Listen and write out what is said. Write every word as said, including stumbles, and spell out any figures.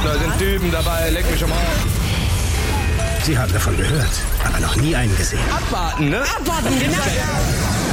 da sind Typen dabei, leck mich am Arsch. Sie haben davon gehört, aber noch nie einen gesehen. Abwarten, ne? Abwarten, genau.